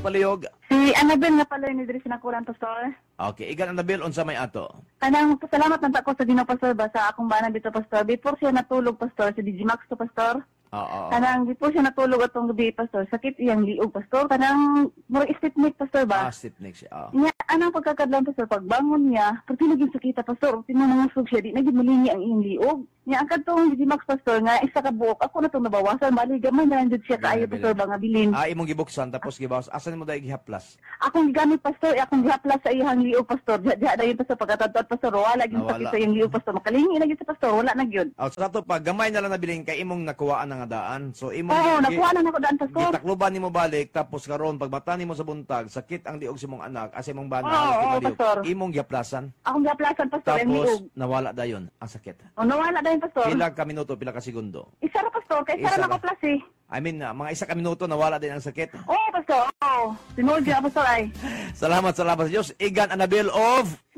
palihog? Si Annabel nga pala ni diri sinakulan, Pastor. Okay, igan Annabel, unsa may ato? Kanang pasalamat man ta ko sa Ginoo, Pastor, ba sa akong bana dito, Pastor. Before siya natulog, Pastor, si DJ Max to, Pastor. Oo. Kanang before siya natulog atong gabi, Pastor, sakit iyang liog, Pastor. Kanang murag istipnik, Pastor, ba? Stipnik siya. Nya anang pagkakadlan, Pastor, pagbangon niya, pag tinagin sakita, Pastor, tinanangusog siya, di naging malingi ang iyang liog. Nya ang kadtong DJ Max, Pastor, nga isa ka buok, ako na itong nabawasan, bali gamay na lang jud siya kaayo, Pastor, ba nga bilin. Imong gibuksan tapos gibawas. Asan mo dahil gihaplas? Akong gigamit, Pastor, akong gihaplas sa iyang liog, Pastor. Diya na yun, Pastor, pagkatadtad, Pastor, wala gyud Nawala. sakit sa iyang liog, Pastor. Makalingi na gyud sa Pastor, wala na gyud. Sa ato pag gamay na lang nabiling kay imong nakuwaan na nga daan. So imong Oo, nakuha na ako daan, Pastor. gitakluban nimo balik tapos karon pagbata nimo sa buntag sakit ang liog sa imong anak as imong bana Oo, halos oo, liog. Pastor. Imong gihaplasan Akong gihaplasan, Pastor, ang liog. tapos nawala dayon ang sakit. O, nawala na yun, Pastor. Pila ka minuto, pila ka segundo. Isa ra, Pastor, kay isa Isa ra ra. na plus eh. I mean, mga isa ka minuto nawala din ang sakit. Oo, Pastor, oo. Tinuod yun, Pastor, ay. Salamat sa Diyos. Igan Annabel of